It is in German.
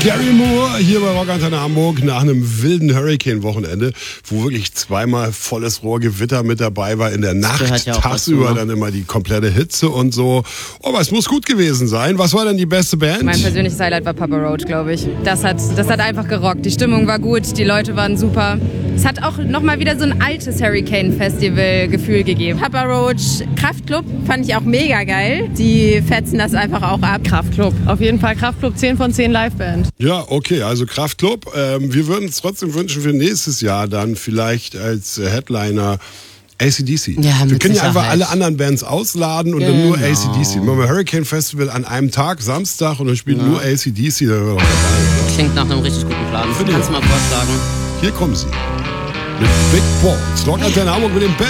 Gary Moore hier bei Rock Antenne Hamburg nach einem wilden Hurricane-Wochenende, wo wirklich zweimal volles Rohrgewitter mit dabei war in der Nacht, ja tagsüber dann immer die komplette Hitze und so. Aber es muss gut gewesen sein. Was war denn die beste Band? Mein persönliches Highlight war Papa Roach, glaube ich. Das hat einfach gerockt. Die Stimmung war gut, die Leute waren super. Es hat auch nochmal wieder so ein altes Hurricane-Festival-Gefühl gegeben. Papa Roach, Kraftklub fand ich auch mega geil. Die fetzen das einfach auch ab. Kraftklub, auf jeden Fall Kraftklub, 10 von 10 Liveband. Ja, okay, also Kraftklub. Wir würden uns trotzdem wünschen für nächstes Jahr dann vielleicht als Headliner AC/DC. Ja, wir können ja Sicherheit. einfach alle anderen Bands ausladen und dann nur AC/DC. Machen wir Hurricane Festival an einem Tag, Samstag, und dann spielen nur AC/DC. Da wären wir doch dabei. Klingt nach einem richtig guten Plan. Finde ich Kannst du auch. mal vorschlagen. Hier kommen sie. Mit Big Balls. Rock Antenne Hamburg mit dem Band.